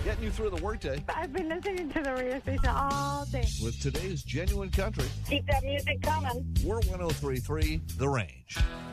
getting you through the workday. I've been listening to the radio station all day. With today's genuine country. Keep that music coming. We're 103.3 The Range.